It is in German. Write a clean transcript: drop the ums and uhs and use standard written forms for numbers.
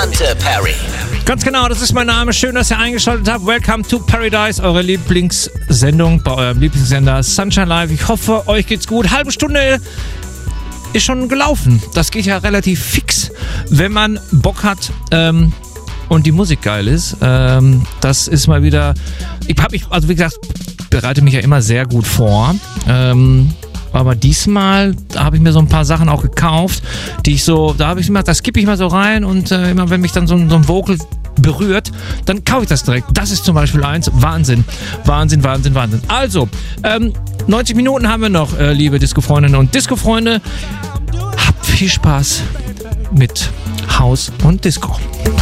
Hunter Perry. Ganz genau, das ist mein Name. Schön, dass ihr eingeschaltet habt. Welcome to Paradise, eure Lieblingssendung bei eurem Lieblingssender Sunshine Live. Ich hoffe, euch geht's gut. Halbe Stunde ist schon gelaufen. Das geht ja relativ fix, wenn man Bock hat und die Musik geil ist. Das ist mal wieder... Also wie gesagt, bereite mich ja immer sehr gut vor. Aber diesmal habe ich mir so ein paar Sachen auch gekauft, die ich so, da habe ich immer, das skippe ich mal so rein und immer wenn mich dann so ein Vocal berührt, dann kaufe ich das direkt. Das ist zum Beispiel eins. Wahnsinn. Wahnsinn, Wahnsinn, Wahnsinn. Also, 90 Minuten haben wir noch, liebe Disco-Freundinnen und Disco-Freunde. Habt viel Spaß mit House und Disco.